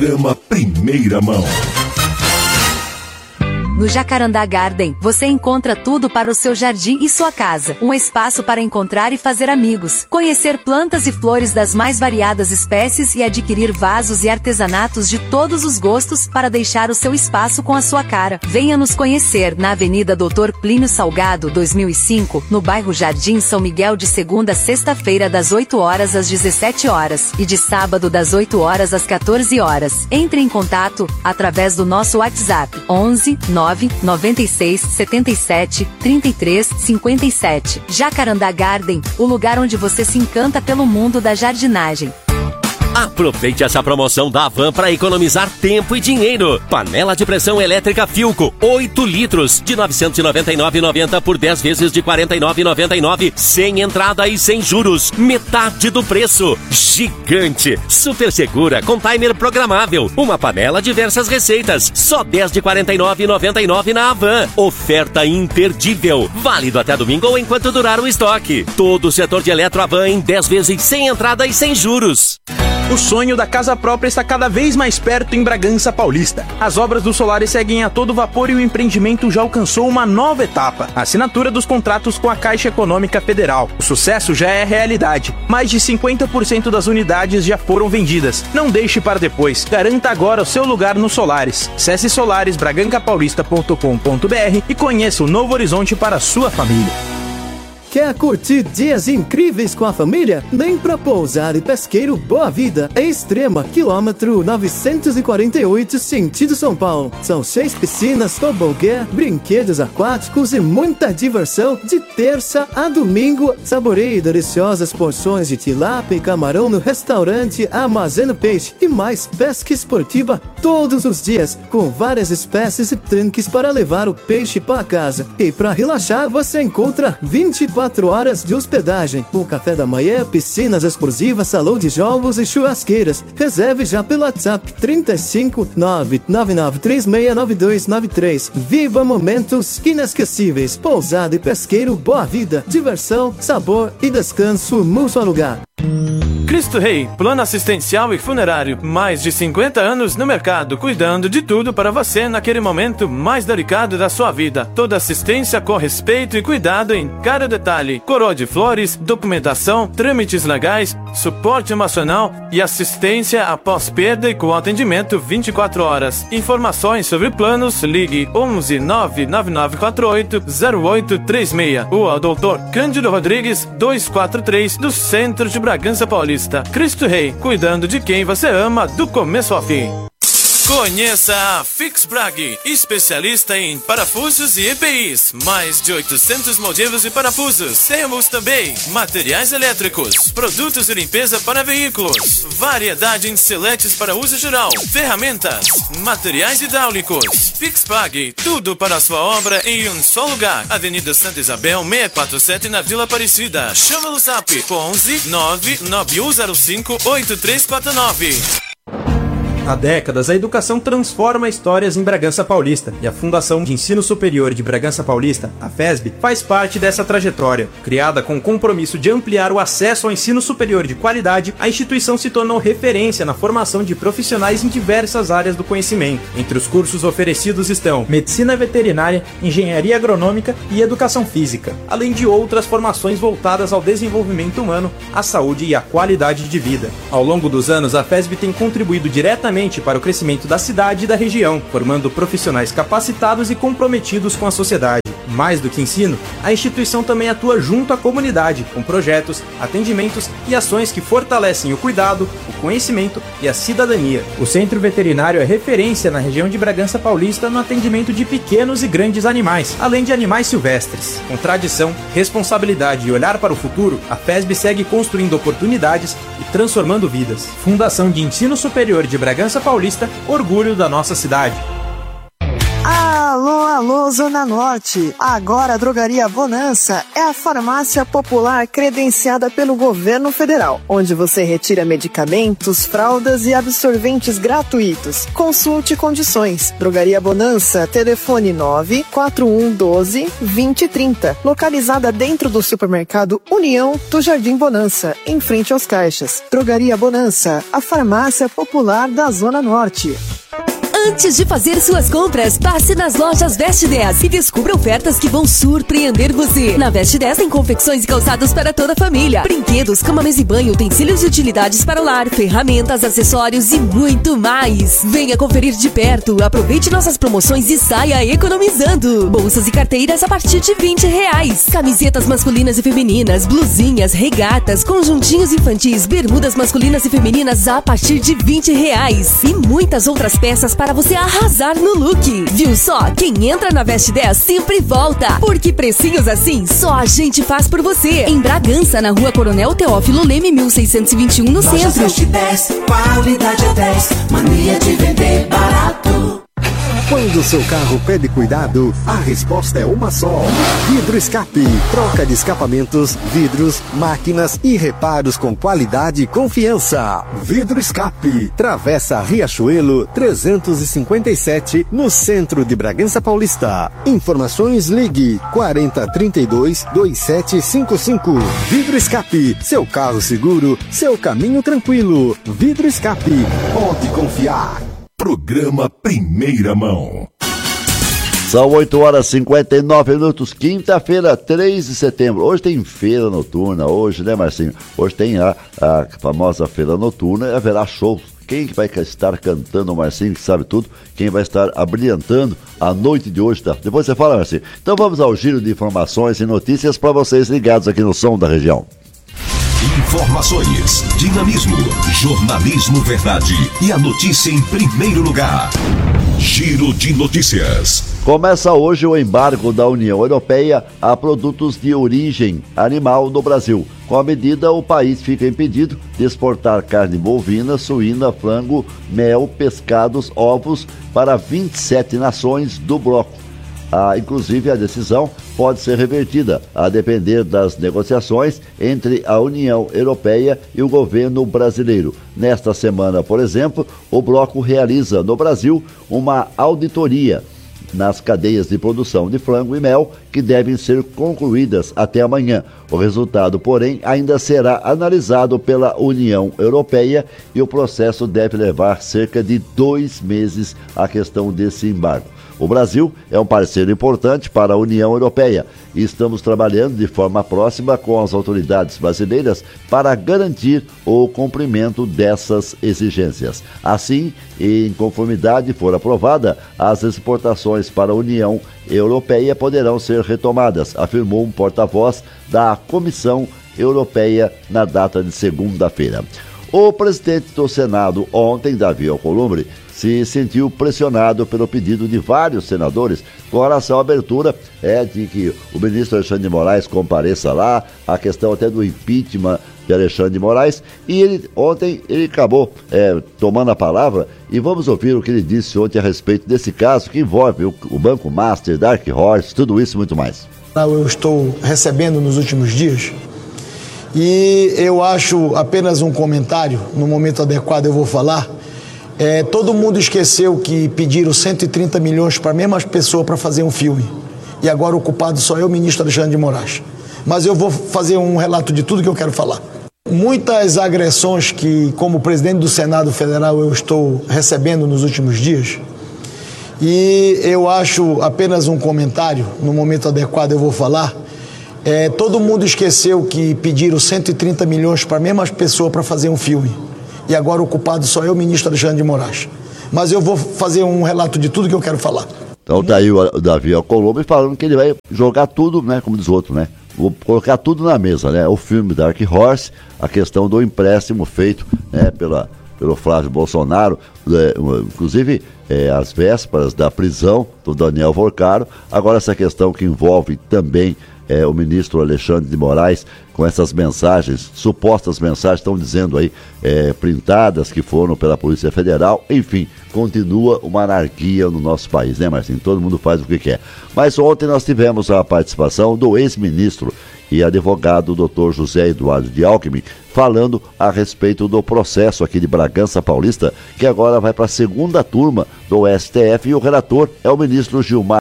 Dama Primeira Mão. No Jacarandá Garden, você encontra tudo para o seu jardim e sua casa. Um espaço para encontrar e fazer amigos, conhecer plantas e flores das mais variadas espécies e adquirir vasos e artesanatos de todos os gostos para deixar o seu espaço com a sua cara. Venha nos conhecer na Avenida Dr. Plínio Salgado, 2005, no bairro Jardim São Miguel, de segunda a sexta-feira das 8 horas às 17 horas e de sábado das 8 horas às 14 horas. Entre em contato através do nosso WhatsApp 11 996 77 33 57. Jacarandá Garden, o lugar onde você se encanta pelo mundo da jardinagem. Aproveite essa promoção da Havan para economizar tempo e dinheiro. Panela de pressão elétrica Philco, 8 litros, de R$ 999,90 por 10 vezes de R$ 49,99, sem entrada e sem juros. Metade do preço. Gigante, super segura, com timer programável. Uma panela, diversas receitas. Só 10 de R$ 49,99 na Havan. Oferta imperdível. Válido até domingo ou enquanto durar o estoque. Todo o setor de Eletro Havan em 10 vezes sem entrada e sem juros. O sonho da casa própria está cada vez mais perto em Bragança Paulista. As obras do Solaris seguem a todo vapor e o empreendimento já alcançou uma nova etapa: a assinatura dos contratos com a Caixa Econômica Federal. O sucesso já é realidade. Mais de 50% das unidades já foram vendidas. Não deixe para depois. Garanta agora o seu lugar no Solaris. Acesse solarisbragancapaulista.com.br e conheça o novo horizonte para a sua família. Quer curtir dias incríveis com a família? Vem pra Pousada e Pesqueiro Boa Vida, Extrema, quilômetro 948, sentido São Paulo. São 6 piscinas, tobogã, brinquedos aquáticos e muita diversão de terça a domingo. Saboreie deliciosas porções de tilápia e camarão no restaurante Armazeno Peixe e mais pesca esportiva todos os dias, com várias espécies e tanques para levar o peixe para casa. E para relaxar, você encontra 24 horas de hospedagem, com café da manhã, piscinas exclusivas, salão de jogos e churrasqueiras. Reserve já pelo WhatsApp 35 999369293. Viva momentos inesquecíveis. Pousada e Pesqueiro Boa Vida. Diversão, sabor e descanso num só lugar. Cristo Rei, plano assistencial e funerário. Mais de 50 anos no mercado, cuidando de tudo para você naquele momento mais delicado da sua vida. Toda assistência com respeito e cuidado em cada detalhe. Coroa de flores, documentação, trâmites legais, suporte emocional e assistência após perda e com atendimento 24 horas. Informações sobre planos, ligue 11 99948 0836 ou ao Dr. Cândido Rodrigues 243 do Centro de Bragança Paulista. Cristo Rei, cuidando de quem você ama do começo ao fim. Conheça a Fixbrag, especialista em parafusos e EPIs. Mais de 800 modelos de parafusos. Temos também materiais elétricos, produtos de limpeza para veículos, variedade em seletes para uso geral, ferramentas, materiais hidráulicos. Fixbrag, tudo para a sua obra em um só lugar. Avenida Santa Isabel, 647, na Vila Aparecida. Chama no Zap 11 99105 8349. Há décadas, a educação transforma histórias em Bragança Paulista, e a Fundação de Ensino Superior de Bragança Paulista, a FESB, faz parte dessa trajetória. Criada com o compromisso de ampliar o acesso ao ensino superior de qualidade, a instituição se tornou referência na formação de profissionais em diversas áreas do conhecimento. Entre os cursos oferecidos estão Medicina Veterinária, Engenharia Agronômica e Educação Física, além de outras formações voltadas ao desenvolvimento humano, à saúde e à qualidade de vida. Ao longo dos anos, a FESB tem contribuído diretamente para o crescimento da cidade e da região, formando profissionais capacitados e comprometidos com a sociedade. Mais do que ensino, a instituição também atua junto à comunidade, com projetos, atendimentos e ações que fortalecem o cuidado, o conhecimento e a cidadania. O Centro Veterinário é referência na região de Bragança Paulista no atendimento de pequenos e grandes animais, além de animais silvestres. Com tradição, responsabilidade e olhar para o futuro, a FESB segue construindo oportunidades e transformando vidas. Fundação de Ensino Superior de Bragança Paulista, orgulho da nossa cidade. Alô, Alô, Zona Norte! Agora a Drogaria Bonança é a farmácia popular credenciada pelo governo federal, onde você retira medicamentos, fraldas e absorventes gratuitos. Consulte condições. Drogaria Bonança, telefone 94112-2030, localizada dentro do supermercado União do Jardim Bonança, em frente aos caixas. Drogaria Bonança, a farmácia popular da Zona Norte. Antes de fazer suas compras, passe nas lojas Veste 10 e descubra ofertas que vão surpreender você. Na Veste 10 tem confecções e calçados para toda a família, brinquedos, cama, mesa e banho, utensílios e utilidades para o lar, ferramentas, acessórios e muito mais. Venha conferir de perto, aproveite nossas promoções e saia economizando. Bolsas e carteiras a partir de R$20. Camisetas masculinas e femininas, blusinhas, regatas, conjuntinhos infantis, bermudas masculinas e femininas a partir de R$20. E muitas outras peças para você arrasar no look. Viu só? Quem entra na Veste 10 sempre volta. Porque precinhos assim, só a gente faz por você. Em Bragança, na Rua Coronel Teófilo Leme, 1621, no centro. Veste 10, qualidade é 10, mania de vender barato. Quando seu carro pede cuidado, a resposta é uma só. Vidro Escape. Troca de escapamentos, vidros, máquinas e reparos com qualidade e confiança. Vidro Escape. Travessa Riachuelo 357, no centro de Bragança Paulista. Informações, ligue 4032-2755. Vidro Escape. Seu carro seguro, seu caminho tranquilo. Vidro Escape. Pode confiar. Programa Primeira Mão. São 8h59, quinta-feira, 3 de setembro. Hoje tem feira noturna, hoje, né, Marcinho? Hoje tem a famosa feira noturna e haverá shows. Quem vai estar cantando, o Marcinho, que sabe tudo, quem vai estar abrilhantando a noite de hoje, tá? Depois você fala, Marcinho. Então vamos ao giro de informações e notícias para vocês ligados aqui no Som da Região. Informações, dinamismo, jornalismo verdade e a notícia em primeiro lugar. Giro de notícias. Começa hoje o embargo da União Europeia a produtos de origem animal no Brasil. Com a medida, o país fica impedido de exportar carne bovina, suína, frango, mel, pescados, ovos para 27 nações do bloco. Inclusive, a decisão pode ser revertida, a depender das negociações entre a União Europeia e o governo brasileiro. Nesta semana, por exemplo, o bloco realiza no Brasil uma auditoria nas cadeias de produção de frango e mel, que devem ser concluídas até amanhã. O resultado, porém, ainda será analisado pela União Europeia e o processo deve levar cerca de 2 meses a questão desse embargo. O Brasil é um parceiro importante para a União Europeia e estamos trabalhando de forma próxima com as autoridades brasileiras para garantir o cumprimento dessas exigências. Assim, em conformidade for aprovada, as exportações para a União Europeia poderão ser retomadas, afirmou um porta-voz da Comissão Europeia na data de segunda-feira. O presidente do Senado ontem, Davi Alcolumbre, se sentiu pressionado pelo pedido de vários senadores com relação à abertura de que o ministro Alexandre de Moraes compareça lá, a questão até do impeachment de Alexandre de Moraes, e ontem ele acabou tomando a palavra, e vamos ouvir o que ele disse ontem a respeito desse caso que envolve o Banco Master, Dark Horse, tudo isso e muito mais. Eu estou recebendo nos últimos dias, e eu acho apenas um comentário, no momento adequado eu vou falar. Todo mundo esqueceu que pediram 130 milhões para a mesma pessoa para fazer um filme. E agora o culpado só é o ministro Alexandre de Moraes. Mas eu vou fazer um relato de tudo que eu quero falar. Muitas agressões que, como presidente do Senado Federal, eu estou recebendo nos últimos dias. E eu acho apenas um comentário, no momento adequado eu vou falar. Todo mundo esqueceu que pediram 130 milhões para a mesma pessoa para fazer um filme. E agora o culpado só é o ministro Alexandre de Moraes. Mas eu vou fazer um relato de tudo que eu quero falar. Então tá aí o Davi Alcolumbre falando que ele vai jogar tudo, né, como diz o outro, né? Vou colocar tudo na mesa, né? O filme Dark Horse, a questão do empréstimo feito, né, pelo Flávio Bolsonaro, inclusive às vésperas da prisão do Daniel Vorcaro. Agora essa questão que envolve também o ministro Alexandre de Moraes com essas mensagens, supostas mensagens, estão dizendo aí, printadas, que foram pela Polícia Federal. Enfim, continua uma anarquia no nosso país, né, Marcinho? Todo mundo faz o que quer. Mas ontem nós tivemos a participação do ex-ministro e advogado Dr. José Eduardo de Alckmin, falando a respeito do processo aqui de Bragança Paulista, que agora vai para a segunda turma do STF, e o relator é o ministro Gilmar